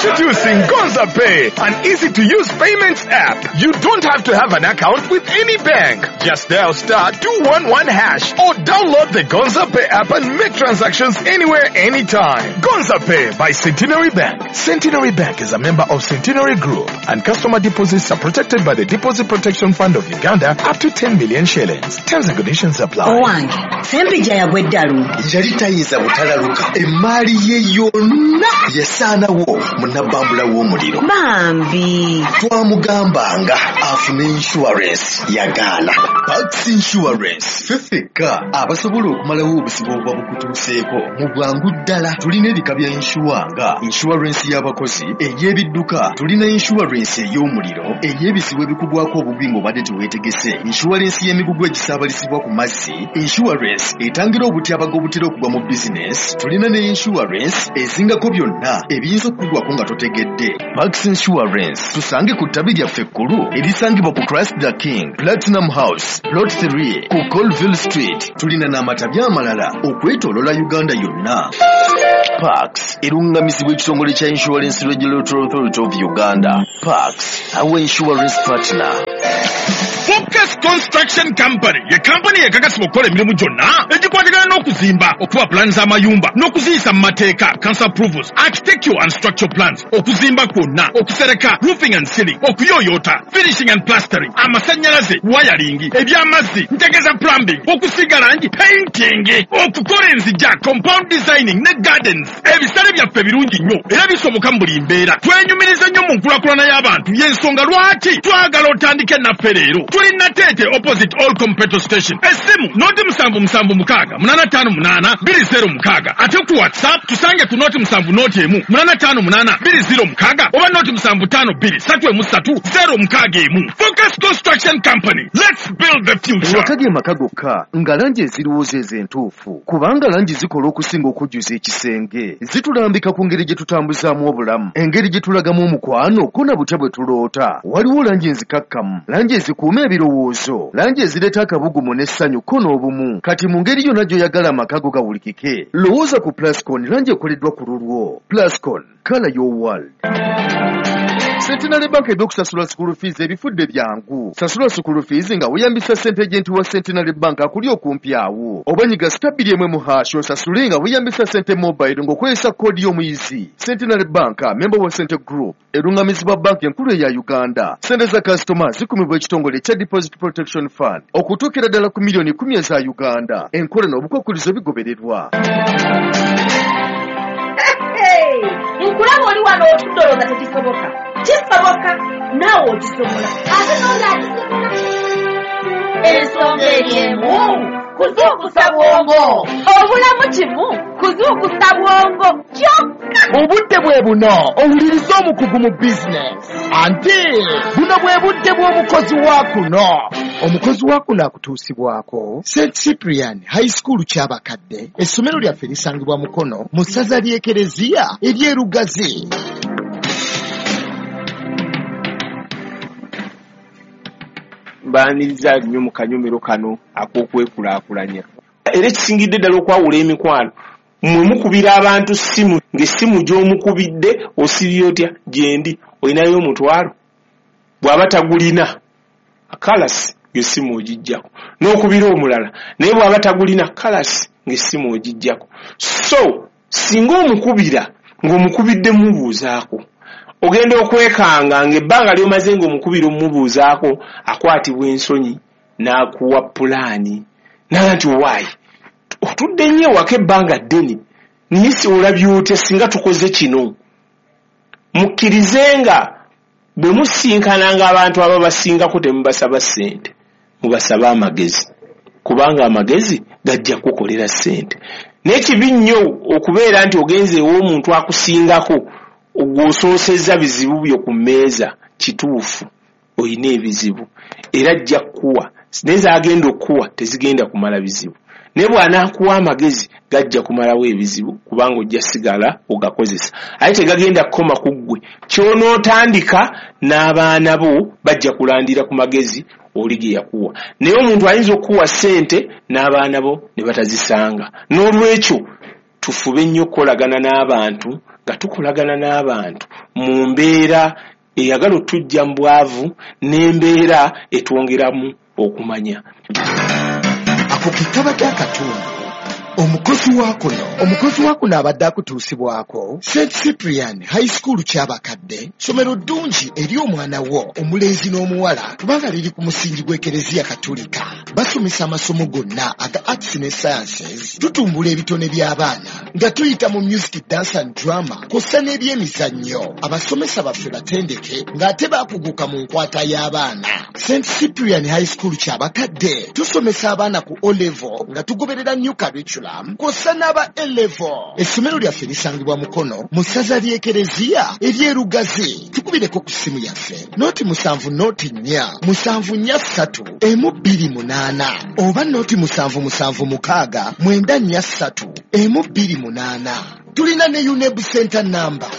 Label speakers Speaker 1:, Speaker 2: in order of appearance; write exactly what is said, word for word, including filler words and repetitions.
Speaker 1: Introducing Gonza Pay, an easy-to-use payments app. You don't have to have an account with any bank. Just dial star two one one hash or download the Gonza Pay app and make transactions anywhere, anytime. Gonza Pay by Centenary Bank. Centenary Bank is a member of Centenary Group, and customer deposits are protected by the Deposit Protection Fund of Uganda up to ten million shillings. Terms and conditions apply.
Speaker 2: Owange, sembi jaya gwedalu.
Speaker 3: Yali tayiza butalaluka. Emali ye yonna yesana wo munabambula wo muliro.
Speaker 2: Bambi.
Speaker 3: Twamugambanga afune insurance yagala. Pax Insurance. Fefeka abasobola okumalawo obusibo obwa bukutuuseeko. Mu bwangu ddala tulina ebika bya insuwanga. Insurance y'abakozi, ey'ebidduka, tulina insurance ey'omuliro, ey'ebisibo ebikugwako obubi ng'obadde teweetegese, insurance y'emigugu egisaabalisibwa ku mazzi, insurance etangira obutyabaga obutera okugwa mu business, tulina ne insurance ezingako byonna ebiyinza okukugwako nga totegedde. Max Insurance tusange ku ttabi lyaffe ekkulu erisangibwa ku Christ the King, Platinum House, Plot three, ku Colville Street. Tulina n'amatabi amalala okwetoolola Uganda yonna. Pax erungamizibwa ekitongole kya Insurance Regulatory Authority of Uganda. Pax, our insurance partner.
Speaker 1: Focus Construction Company, ye company ekakasibwa okukola emirimu gyonna egikwatagana n'okuzimba, okuwa plans amayumba n'okuziyisa mu mateeka, council approvals, architectural and structural plans, okuzimba kwonna, okusereka, roofing and ceiling, okuyoyota, finishing and plastering, amasannyalaze, wiring, ebyamazzi, ntegeza plumbing, okusiga langi, painting, okukola enzija, compound designing ne gardens. Ebisale byaffe birungi nnyo era bisoboka mu buli mbeera. Twenyumiriza nnyo mu nkulakulana y'abantu, y'ensonga lwaki twagala otandike naffe leero. Tuli Natete opposite Olcom petrol station. Esimu noti musanvu musanvu mukaga munana tano munana biri zero mukaga. Ate ku WhatsApp tusange ku noti musanvu noti emu munana tano munana biri zero mukaga oba noti musanvu tano biri satu emu satu zero mukaga emu. Focus Construction Company. Let's build the future.
Speaker 3: Wakage makagoka nga langi eziriwooza ezentuufu kubanga langi zikola okusinga okujjuza ekisenge, zitulambika ku ngeri gye tutambuzaamu obulamu, engeri gye tulagamu omukwano ko na butya bwe tuloota. Waliwo langi enzikakkamu, langi ezikuuma ebirowoozo, langi ezireeta akabugumu n'essanyu ko n'obumu. Kati mu ngeri yonna gy'oyagala amakago gawulikike, lowooza ku Plascon, langi ekoleddwa ku lulwo. Plascon, color your world. Centenary Bank ebyokusasula school fees ebifudde byangu. Sasula school fees nga weyambisa ssente agenti wa Centenary Bank akuli okumpi awo. Obanyiga stabili emwe mu hash osasule nga weyambisa ssente mobile ng'okozesa koodi y'omuyizi. Centenary Bank, member wa Centre Group, erungamizibwa banki enkulu eya Uganda. Ssente za customer zikumibwa ekitongole kya Deposit Protection Fund okutuukira ddala ku miliyoni kumi eza Uganda. Enkola n'obukwakkulizo bigobererwa.
Speaker 2: Nkulaba oli wano otudoloza tekisoboka. Kisoboka naawe okisobola. Ate n'oli akisobola. Ensonga eriemu kuzuukusa bwongo. Obulamu kimu kuzuukusa bwongo kyokka.
Speaker 4: Obudde bwe buno owuliriza omukugu mu bizinesi. Ante buno bwe budde bw'omukozi wa kuno. Omukozi wa kuno akutuusibwako Saint Cyprian High School ky'abakadde. Essomero lyaffe lisangibwa Mukono mu ssaza ly'Ekereziya ery'Erugazi.
Speaker 5: Baaniriza nnyo mu kanyomero kano ak'okwekulaakulanya. Era ekisingidde ddala okwawula emikwano, mwe mukubira abantu ssimu, ng'essimu gy'omukubidde osibye otya gyendi olinayo omutwalo. Bw'aba tagulina akalasi ng'essimu ogijjako, n'okubira omulala naye bw'aba tagulina kalasi ng'essimu ogijjako. So singa omukubira ng'omukubidde mumubuuzaako, ogenda okwekanga ng'ebbanga ly'omaze ng'omukubira omumubuuzaako akwatibwa ensonyi n'akuwa pulaani naga nti waayi otudde nnyo ewaka ebbanga ddene naye si olabye otya singa tukoze kino. Mukkirizenga bwe musinkananga abantu aba basingako temubasaba ssente, mubasaba amagezi, kubanga amagezi gajja kukolera ssente. N'ekibi nnyo okubeera nti ogenze ew'omuntu akusingako ogwosoosezza bizibu byo ku mmeeza. Kituufu oyina ebizibu era ajja kukuwa, naye z'agenda okukuwa tezigenda kumala bizibu. Naye bw'anaakuwa amagezi gajja kumalawo ebizibu kubanga ojja sigala ogakozesa, ate tegagenda kukoma ku ggwe. Ky'onootandika n'abaana bo bajja kulandira ku magezi oli ge yakuwa. Naye omuntu ayinza okukuwa ssente n'abaana bo ne batazisanga. N'olwekyo tufube nnyo okukolagana n'abantu nga tukolagana n'abantu mu mbeera eyagala otujja mu bwavu n'embeera etwongeramu okumanya.
Speaker 4: Ako kitaba ky'akatundu omukozi wakuno omukozi wakuno abadde akutuusibwako Saint Cyprian High School ky'abakadde, somero ddungi eri omwana wo omulenzi n'omuwala kubanga liri ku musingi gw'ekereziya katolika. Basomesa amasomo gonna aga arts ne sciences, tutumbula ebitone by'abaana nga tuyita mu music, dance and drama kosa n'ebyemizannyo. Abasomesa baffe batendeke ng'ate baakuguka mu nkwata y'abaana. Saint Cyprian High School ky'abakadde tusomesa abaana ku O level nga tugoberera new curriculum kosa n'aba A level. Essomero lyaffe lisangibwa Mukono mu ssaza ly'ekereziya ery'erugazi. Tukubireko ku ssimu yaffe nooti musanvu nooti nnya musanvu nnya ssatu emu bbiri munaana oba nooti musanvu musanvu mukaaga mwenda nnya ssatu emu bbiri munaana. Tulina ne U N E B center number